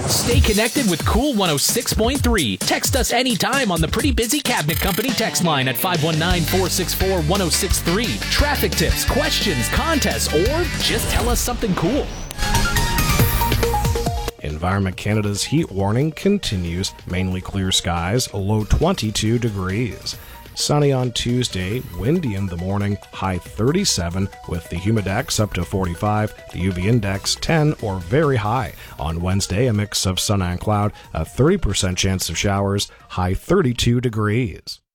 Stay connected with Cool 106.3. Text us anytime on the Pretty Busy Cabinet Company text line at 519-464-1063. Traffic tips, questions, contests, or just tell us something cool. Environment Canada's heat warning continues. Mainly clear skies, a low 22 degrees. Sunny on Tuesday, windy in the morning, high 37, with the humidex up to 45, the UV index 10 or very high. On Wednesday, a mix of sun and cloud, a 30% chance of showers, high 32 degrees.